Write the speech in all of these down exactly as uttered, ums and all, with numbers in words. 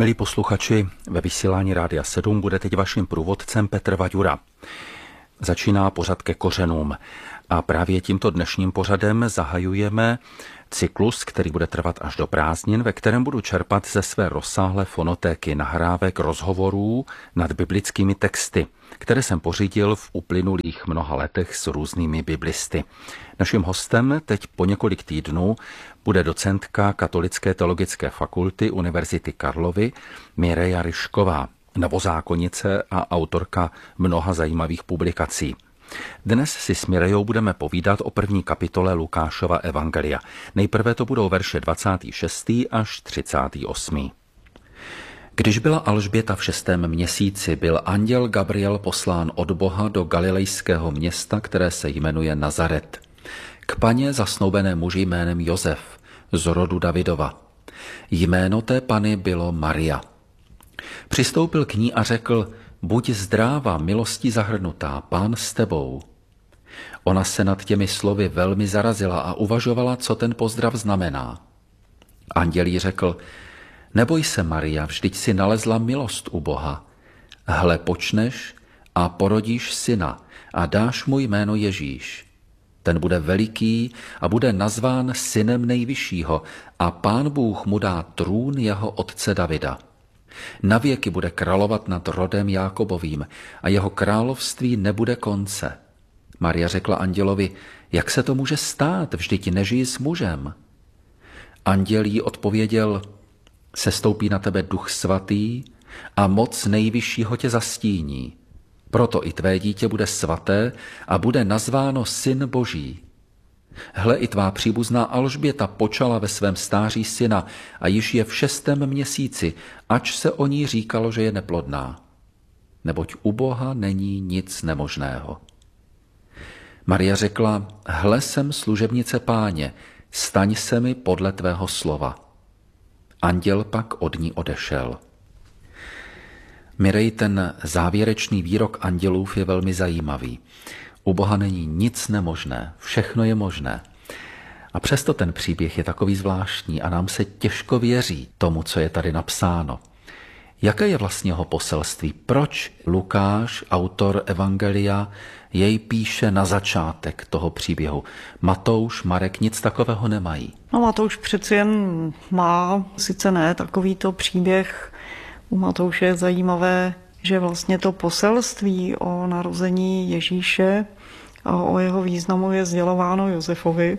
Milí posluchači, ve vysílání Rádia sedm bude teď vaším průvodcem Petr Vaďura. Začíná pořad Ke kořenům a právě tímto dnešním pořadem zahajujeme cyklus, který bude trvat až do prázdnin, ve kterém budu čerpat ze své rozsáhlé fonotéky nahrávek rozhovorů nad biblickými texty, které jsem pořídil v uplynulých mnoha letech s různými biblisty. Naším hostem teď po několik týdnů bude docentka Katolické teologické fakulty Univerzity Karlovy Mireja Ryšková, novozákonnice a autorka mnoha zajímavých publikací. Dnes si s Mirejou budeme povídat o první kapitole Lukášova evangelia. Nejprve to budou verše dvacátý šestý až třicátý osmý Když byla Alžběta v šestém měsíci, byl anděl Gabriel poslán od Boha do galilejského města, které se jmenuje Nazaret, k paně zasnoubené muži jménem Josef, z rodu Davidova. Jméno té pany bylo Maria. Přistoupil k ní a řekl: Buď zdráva, milostí zahrnutá, Pán s tebou. Ona se nad těmi slovy velmi zarazila a uvažovala, co ten pozdrav znamená. Anděl jí řekl: Neboj se, Maria, vždyť si nalezla milost u Boha. Hle, počneš a porodíš syna a dáš mu jméno Ježíš. Ten bude veliký a bude nazván synem nejvyššího a Pán Bůh mu dá trůn jeho otce Davida. Navěky bude královat nad rodem Jákobovým a jeho království nebude konce. Maria řekla andělovi: Jak se to může stát, vždyť nežijí s mužem? Anděl jí odpověděl: Sestoupí na tebe Duch svatý a moc nejvyššího tě zastíní. Proto i tvé dítě bude svaté a bude nazváno Syn Boží. Hle, i tvá příbuzná Alžběta počala ve svém stáří syna a již je v šestém měsíci, ač se o ní říkalo, že je neplodná. Neboť u Boha není nic nemožného. Maria řekla: Hle, jsem služebnice Páně, staň se mi podle tvého slova. Anděl pak od ní odešel. Mirej, ten závěrečný výrok andělův je velmi zajímavý. U Boha není nic nemožné, všechno je možné. A přesto ten příběh je takový zvláštní a nám se těžko věří tomu, co je tady napsáno. Jaké je vlastně jeho poselství? Proč Lukáš, autor evangelia, jej píše na začátek toho příběhu? Matouš, Marek nic takového nemají. No, Matouš přeci jen má, sice ne takovýto příběh. U Matouše je zajímavé, že vlastně to poselství o narození Ježíše a o jeho významu je sdělováno Josefovi,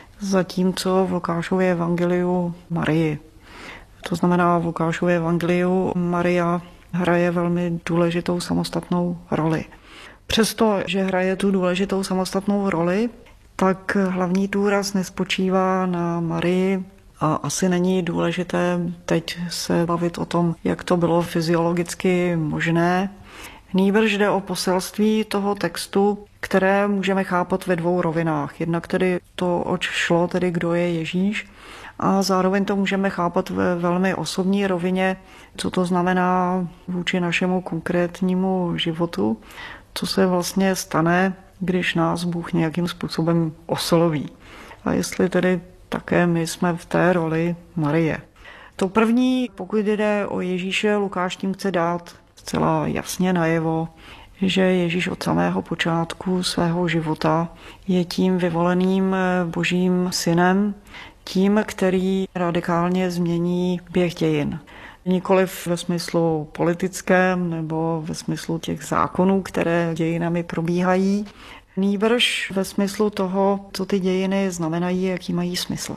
zatímco v Lukášově evangeliu Marii. To znamená, v Lukášově evangeliu Maria hraje velmi důležitou samostatnou roli. Přesto, že hraje tu důležitou samostatnou roli, tak hlavní důraz nespočívá na Marii a asi není důležité teď se bavit o tom, jak to bylo fyziologicky možné. Nýbrž jde o poselství toho textu, které můžeme chápat ve dvou rovinách. Jednak tedy to, oč šlo, tedy kdo je Ježíš, a zároveň to můžeme chápat ve velmi osobní rovině, co to znamená vůči našemu konkrétnímu životu, co se vlastně stane, když nás Bůh nějakým způsobem osloví. A jestli tedy také my jsme v té roli Marie. To první, pokud jde o Ježíše, Lukáš tím chce dát zcela jasně najevo, že Ježíš od samého počátku svého života je tím vyvoleným Božím synem, tím, který radikálně změní běh dějin. Nikoliv ve smyslu politickém nebo ve smyslu těch zákonů, které dějinami probíhají, nýbrž ve smyslu toho, co ty dějiny znamenají, jaký mají smysl.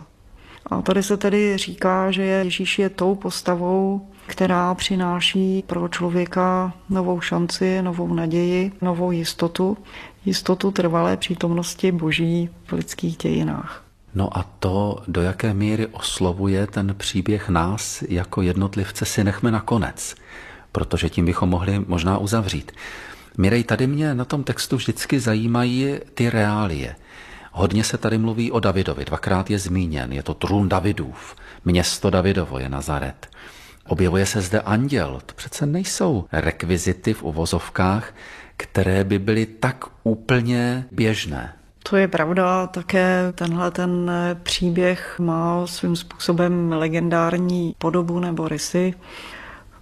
A tady se tedy říká, že Ježíš je tou postavou, která přináší pro člověka novou šanci, novou naději, novou jistotu, jistotu trvalé přítomnosti Boží v lidských dějinách. No a to, do jaké míry oslovuje ten příběh nás jako jednotlivce, si nechme na konec, protože tím bychom mohli možná uzavřít. Mirej, tady mě na tom textu vždycky zajímají ty reálie. Hodně se tady mluví o Davidovi, dvakrát je zmíněn, je to trůn Davidův, město Davidovo je Nazaret. Objevuje se zde anděl, to přece nejsou rekvizity v uvozovkách, které by byly tak úplně běžné. To je pravda, také tenhle ten příběh má svým způsobem legendární podobu nebo rysy.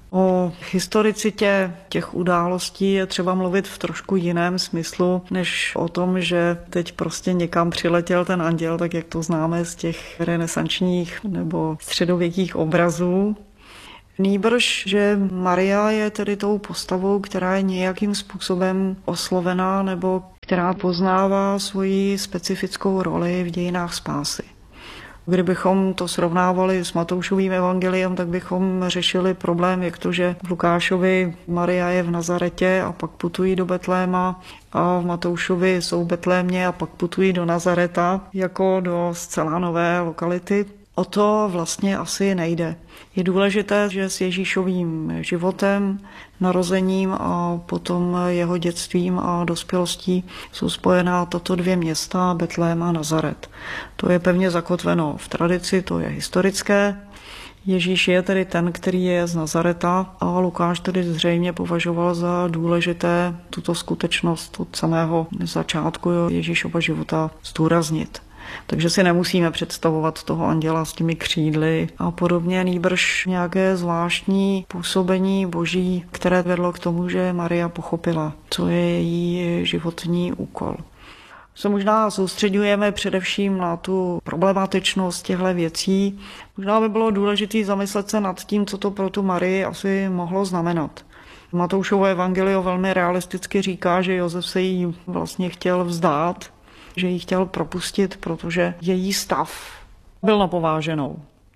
O historicitě těch událostí je třeba mluvit v trošku jiném smyslu, než o tom, že teď prostě někam přiletěl ten anděl, tak jak to známe z těch renesančních nebo středověkých obrazů. Nýbrž, že Maria je tedy tou postavou, která je nějakým způsobem oslovená nebo která poznává svoji specifickou roli v dějinách spásy. Kdybychom to srovnávali s Matoušovým evangeliem, tak bychom řešili problém, jak to, že v Lukášovi Maria je v Nazaretě a pak putují do Betléma a v Matoušovi jsou v Betlémě a pak putují do Nazareta jako do zcela nové lokality. O to vlastně asi nejde. Je důležité, že s Ježíšovým životem, narozením a potom jeho dětstvím a dospělostí jsou spojená tato dvě města, Betlém a Nazaret. To je pevně zakotveno v tradici, to je historické. Ježíš je tedy ten, který je z Nazareta a Lukáš tedy zřejmě považoval za důležité tuto skutečnost od samého začátku Ježíšova života zdůraznit. Takže si nemusíme představovat toho anděla s těmi křídly a podobně, nýbrž nějaké zvláštní působení boží, které vedlo k tomu, že Maria pochopila, co je její životní úkol. Se možná soustředujeme především na tu problematičnost těchto věcí. Možná by bylo důležité zamyslet se nad tím, co to pro tu Marii asi mohlo znamenat. Matoušovo evangelium velmi realisticky říká, že Josef se jí vlastně chtěl vzdát, že ji chtěl propustit, protože její stav byl na pováženou.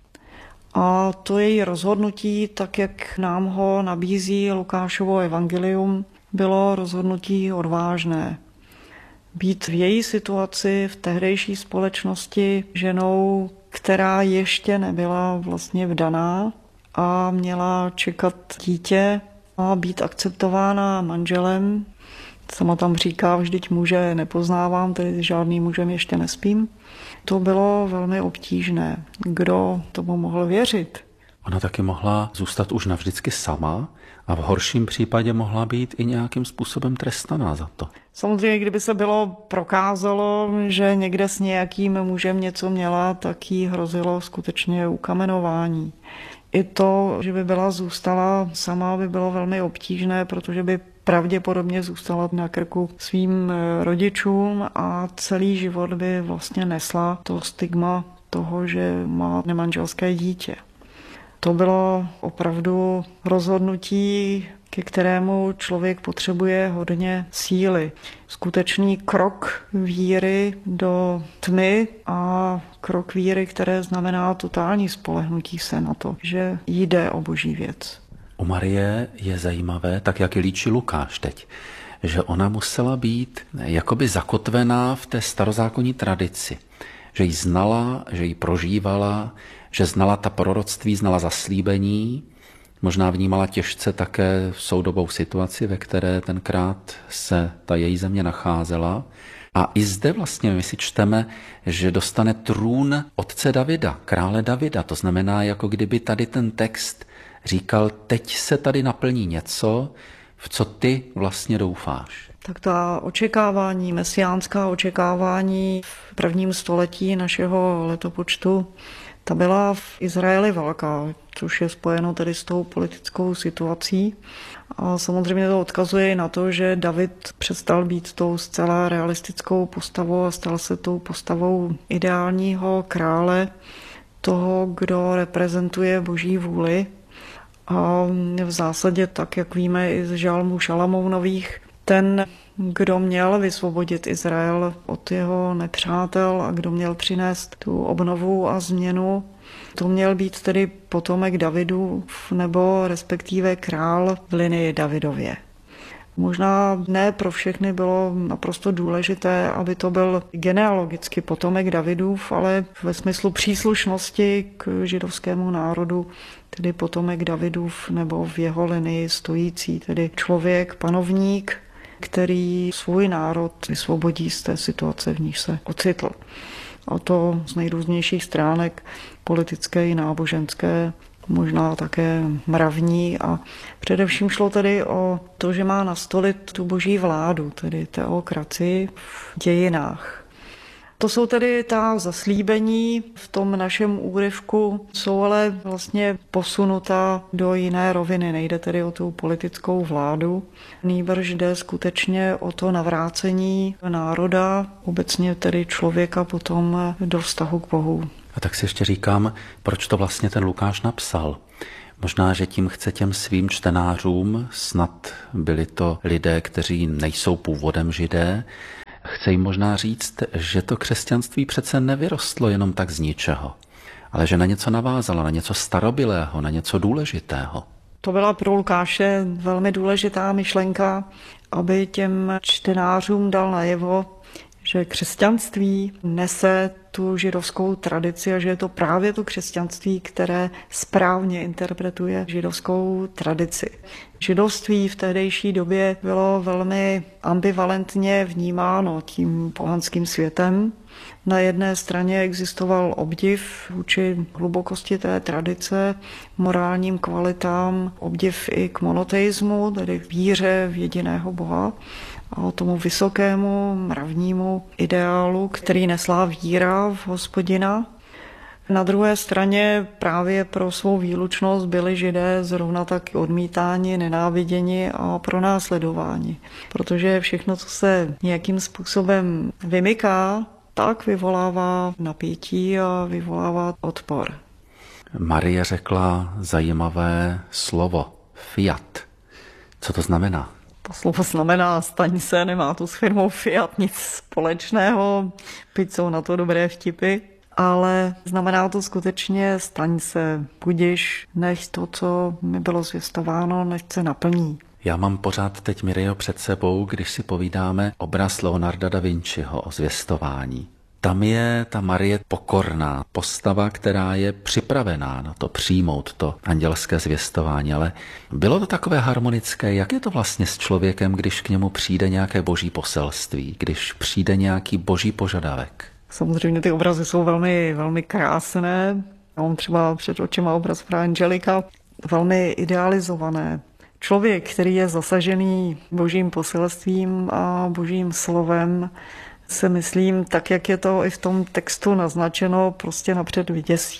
A to její rozhodnutí, tak jak nám ho nabízí Lukášovo evangelium, bylo rozhodnutí odvážné. Být v její situaci, v tehdejší společnosti ženou, která ještě nebyla vlastně vdaná a měla čekat dítě a být akceptována manželem. Sama tam říká, vždyť muže nepoznávám, tedy žádný mužem ještě nespím. To bylo velmi obtížné. Kdo tomu mohl věřit? Ona taky mohla zůstat už navždycky sama a v horším případě mohla být i nějakým způsobem trestaná za to. Samozřejmě, kdyby se bylo prokázalo, že někde s nějakým mužem něco měla, tak jí hrozilo skutečně ukamenování. I to, že by byla zůstala sama, by bylo velmi obtížné, protože by pravděpodobně zůstala na krku svým rodičům a celý život by vlastně nesla to stigma toho, že má nemanželské dítě. To bylo opravdu rozhodnutí, ke kterému člověk potřebuje hodně síly. Skutečný krok víry do tmy a krok víry, které znamená totální spolehnutí se na to, že jde o boží věc. U Marie je zajímavé, tak jak ji líčí Lukáš teď, že ona musela být jakoby zakotvená v té starozákonní tradici. Že ji znala, že ji prožívala, že znala ta proroctví, znala zaslíbení, možná vnímala těžce také soudobou situaci, ve které tenkrát se ta její země nacházela. A i zde vlastně my si čteme, že dostane trůn otce Davida, krále Davida. To znamená, jako kdyby tady ten text říkal, teď se tady naplní něco, v co ty vlastně doufáš. Tak ta očekávání, mesiánská očekávání v prvním století našeho letopočtu, ta byla v Izraeli velká, což je spojeno tedy s tou politickou situací. A samozřejmě to odkazuje i na to, že David přestal být tou zcela realistickou postavou a stal se tou postavou ideálního krále, toho, kdo reprezentuje boží vůli. A v zásadě, tak jak víme i z žalmů Šalamounových, ten, kdo měl vysvobodit Izrael od jeho nepřátel a kdo měl přinést tu obnovu a změnu, to měl být tedy potomek Davidu nebo respektive král v linii Davidově. Možná ne pro všechny bylo naprosto důležité, aby to byl genealogicky potomek Davidův, ale ve smyslu příslušnosti k židovskému národu, tedy potomek Davidův nebo v jeho linii stojící, tedy člověk, panovník, který svůj národ vysvobodí z té situace, v níž se ocitl. A to z nejrůznějších stránek, politické i náboženské, možná také mravní. A především šlo tedy o to, že má nastolit tu boží vládu, tedy teokracii v dějinách. To jsou tedy ta zaslíbení v tom našem úryvku, jsou ale vlastně posunuta do jiné roviny. Nejde tedy o tu politickou vládu, nýbrž jde skutečně o to navrácení národa, obecně tedy člověka potom do vztahu k Bohu. A tak si ještě říkám, proč to vlastně ten Lukáš napsal. Možná, že tím chce těm svým čtenářům, snad byli to lidé, kteří nejsou původem Židé, chce jim možná říct, že to křesťanství přece nevyrostlo jenom tak z ničeho, ale že na něco navázalo, na něco starobylého, na něco důležitého. To byla pro Lukáše velmi důležitá myšlenka, aby těm čtenářům dal najevo, že křesťanství nese tu židovskou tradici a že je to právě to křesťanství, které správně interpretuje židovskou tradici. Židovství v tehdejší době bylo velmi ambivalentně vnímáno tím pohanským světem. Na jedné straně existoval obdiv vůči hlubokosti té tradice, morálním kvalitám, obdiv i k monoteismu, tedy víře v jediného Boha, a tomu vysokému mravnímu ideálu, který nesla víra v Hospodina. Na druhé straně právě pro svou výlučnost byli Židé zrovna tak odmítáni, nenáviděni a pronásledováni. Protože všechno, co se nějakým způsobem vymyká, tak vyvolává napětí a vyvolává odpor. Marie řekla zajímavé slovo Fiat. Co to znamená? To slovo znamená staň se, nemá to s firmou Fiat nic společného, byť jsou na to dobré vtipy, ale znamená to skutečně staň se, budiš, nech to, co mi bylo zvěstováno, nech se naplní. Já mám pořád teď, Mirejo, před sebou, když si povídáme obraz Leonarda da Vinciho o zvěstování. Tam je ta Marie pokorná, postava, která je připravená na to přijmout to andělské zvěstování, ale bylo to takové harmonické, jak je to vlastně s člověkem, když k němu přijde nějaké boží poselství, když přijde nějaký boží požadavek? Samozřejmě ty obrazy jsou velmi, velmi krásné. Mám třeba před očima obraz fra Angelika, velmi idealizované. Člověk, který je zasažený božím poselstvím a božím slovem, se myslím, tak jak je to i v tom textu naznačeno, prostě napřed vyděsí.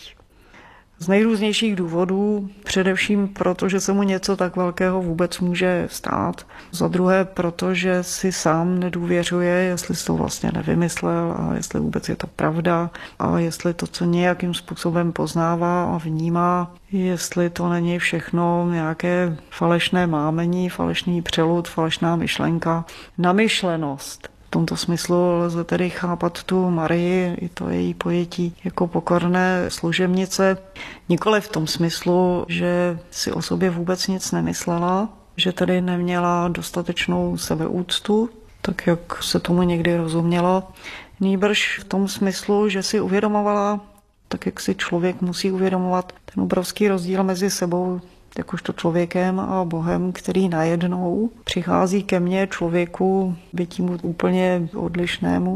Z nejrůznějších důvodů, především proto, že se mu něco tak velkého vůbec může stát. Za druhé, protože si sám nedůvěřuje, jestli si to vlastně nevymyslel a jestli vůbec je to pravda a jestli to, co nějakým způsobem poznává a vnímá, jestli to není všechno nějaké falešné mámení, falešný přelud, falešná myšlenka, namyšlenost. V tomto smyslu lze tedy chápat tu Marii, i to její pojetí jako pokorné služebnice, nikoli v tom smyslu, že si o sobě vůbec nic nemyslela, že tedy neměla dostatečnou sebeúctu, tak jak se tomu někdy rozumělo, nýbrž v tom smyslu, že si uvědomovala, tak jak si člověk musí uvědomovat ten obrovský rozdíl mezi sebou, jakožto člověkem a Bohem, který najednou přichází ke mně, člověku, bytímu úplně odlišnému,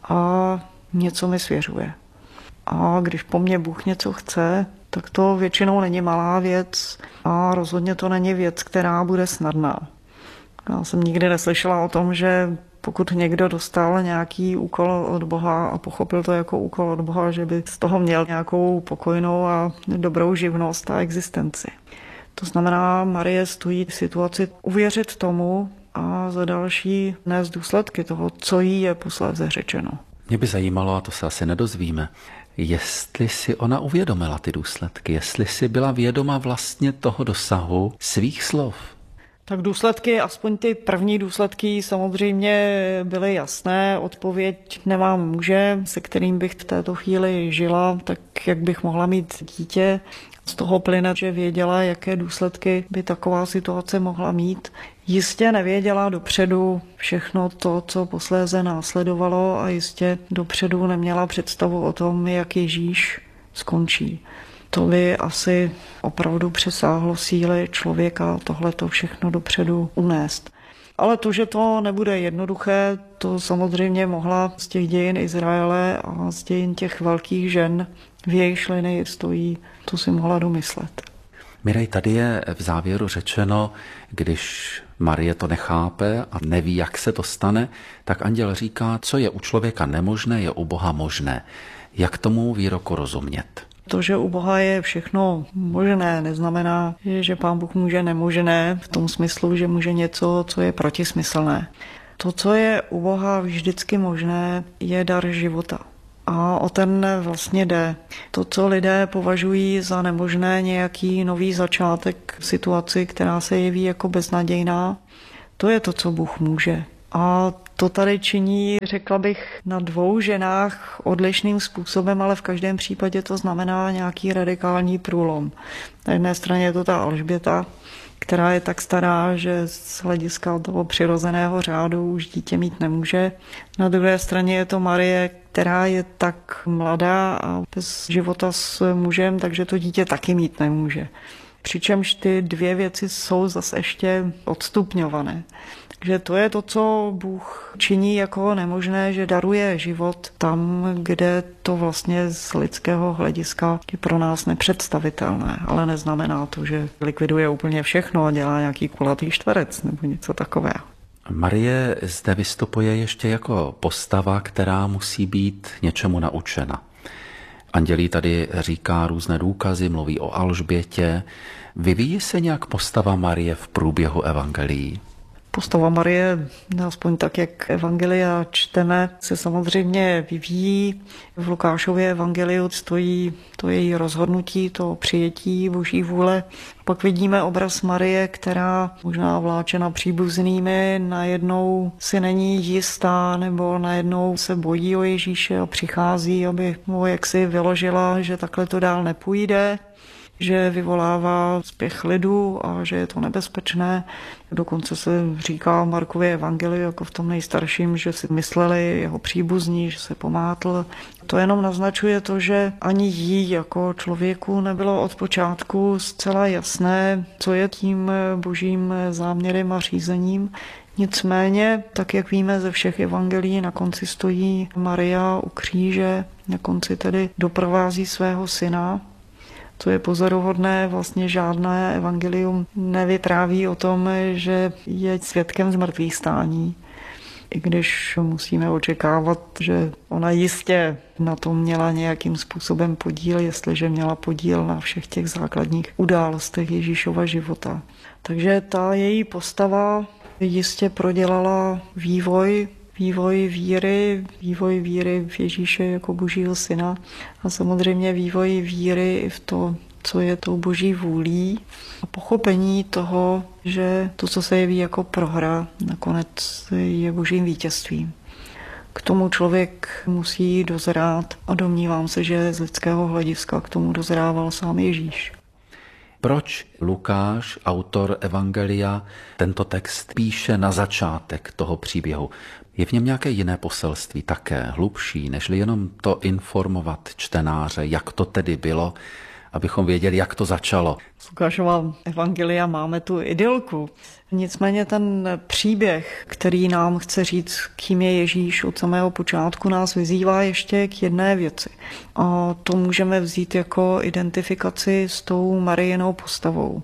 a něco mi svěřuje. A když po mně Bůh něco chce, tak to většinou není malá věc a rozhodně to není věc, která bude snadná. Já jsem nikdy neslyšela o tom, že pokud někdo dostal nějaký úkol od Boha a pochopil to jako úkol od Boha, že by z toho měl nějakou pokojnou a dobrou živnost a existenci. To znamená, Marie stojí v situaci uvěřit tomu a za další nést důsledky toho, co jí je posléze řečeno. Mě by zajímalo, a to se asi nedozvíme, jestli si ona uvědomila ty důsledky, jestli si byla vědoma vlastně toho dosahu svých slov. Tak důsledky, aspoň ty první důsledky samozřejmě byly jasné. Odpověď nemám muže, se kterým bych v této chvíli žila, tak jak bych mohla mít dítě. Z toho plyne, že věděla, jaké důsledky by taková situace mohla mít. Jistě nevěděla dopředu všechno to, co posléze následovalo, a jistě dopředu neměla představu o tom, jak Ježíš skončí. To by asi opravdu přesáhlo síly člověka tohleto všechno dopředu unést. Ale to, že to nebude jednoduché, to samozřejmě mohla z těch dějin Izraele a z dějin těch velkých žen, v jejich linii stojí, to si mohla domyslet. Mirej, tady je v závěru řečeno, když Marie to nechápe a neví, jak se to stane, tak anděl říká, co je u člověka nemožné, je u Boha možné. Jak tomu výroku rozumět? To, že u Boha je všechno možné, neznamená, že Pán Bůh může nemožné v tom smyslu, že může něco, co je protismyslné. To, co je u Boha vždycky možné, je dar života. A o ten vlastně jde. To, co lidé považují za nemožné, nějaký nový začátek v situaci, která se jeví jako beznadějná, to je to, co Bůh může. A to tady činí, řekla bych, na dvou ženách odlišným způsobem, ale v každém případě to znamená nějaký radikální průlom. Na jedné straně je to ta Alžběta, která je tak stará, že z hlediska toho přirozeného řádu už dítě mít nemůže. Na druhé straně je to Marie, která je tak mladá a bez života s mužem, takže to dítě taky mít nemůže. Přičemž ty dvě věci jsou zase ještě odstupňované. Takže to je to, co Bůh činí jako nemožné, že daruje život tam, kde to vlastně z lidského hlediska je pro nás nepředstavitelné. Ale neznamená to, že likviduje úplně všechno a dělá nějaký kulatý čtverec nebo něco takového. Marie zde vystupuje ještě jako postava, která musí být něčemu naučena. Andělí tady říká různé důkazy, mluví o Alžbětě. Vyvíjí se nějak postava Marie v průběhu evangelií? Postava Marie, aspoň tak, jak evangelia čteme, se samozřejmě vyvíjí. V Lukášově evangeliu stojí to její rozhodnutí, to přijetí Boží vůle. Pak vidíme obraz Marie, která možná vláčena příbuznými, najednou si není jistá nebo najednou se bojí o Ježíše a přichází, aby mu jaksi vyložila, že takhle to dál nepůjde, že vyvolává spěch lidu a že je to nebezpečné. Dokonce se říká v Markově evangeliu, jako v tom nejstarším, že si mysleli jeho příbuzní, že se pomátl. To jenom naznačuje to, že ani jí jako člověku nebylo od počátku zcela jasné, co je tím božím záměrem a řízením. Nicméně, tak jak víme ze všech evangelií, na konci stojí Maria u kříže, na konci tedy doprovází svého syna. Co je pozoruhodné, vlastně žádné evangelium nevypráví o tom, že je svědkem zmrtvých stání. I když musíme očekávat, že ona jistě na tom měla nějakým způsobem podíl, jestliže měla podíl na všech těch základních událostech Ježíšova života. Takže ta její postava jistě prodělala vývoj, vývoj víry, vývoj víry v Ježíše jako Božího syna a samozřejmě vývoj víry i v to, co je tou Boží vůlí a pochopení toho, že to, co se jeví jako prohra, nakonec je Božím vítězstvím. K tomu člověk musí dozrát a domnívám se, že z lidského hlediska k tomu dozrával sám Ježíš. Proč Lukáš, autor evangelia, tento text píše na začátek toho příběhu? Je v něm nějaké jiné poselství, také hlubší, nežli jenom to informovat čtenáře, jak to tedy bylo, abychom věděli, jak to začalo. Z Lukášova evangelia máme tu idylku. Nicméně ten příběh, který nám chce říct, kým je Ježíš od samého počátku, nás vyzývá ještě k jedné věci. A to můžeme vzít jako identifikaci s tou Mariinou postavou.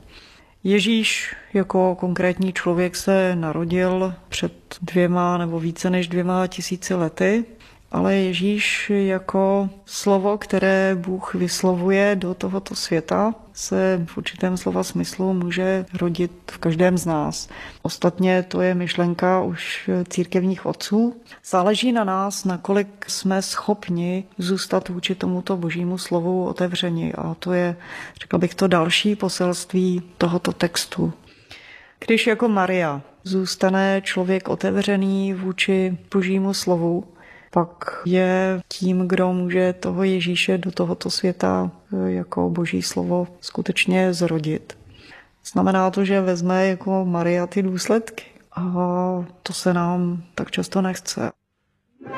Ježíš jako konkrétní člověk se narodil před dvěma nebo více než dvěma tisíci lety, ale Ježíš jako slovo, které Bůh vyslovuje do tohoto světa, se v určitém slova smyslu může rodit v každém z nás. Ostatně to je myšlenka už církevních otců. Záleží na nás, nakolik jsme schopni zůstat vůči tomuto božímu slovu otevřeni. A to je, řekla bych, to další poselství tohoto textu. Když jako Maria zůstane člověk otevřený vůči božímu slovu, pak je tím, kdo může toho Ježíše do tohoto světa jako boží slovo skutečně zrodit. Znamená to, že vezme jako Maria ty důsledky. A to se nám tak často nechce.